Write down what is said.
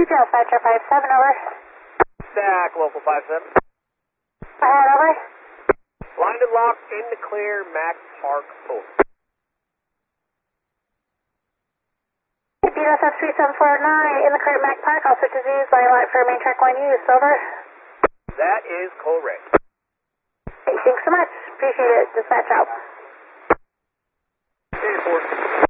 Dispatcher 57, over. Stack, local 57. Ahead, over. Lined and locked, in the clear, Mac Park, over. BSF 3749, in the clear, Mac Park, all switches used, line light for main track 1 use, over. That is correct. Hey, thanks so much. Appreciate it. Dispatch out. Airport.